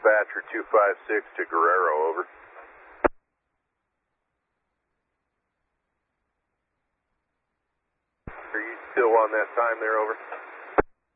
dispatcher 256 to Guerrero, over. Are you still on that time there, over?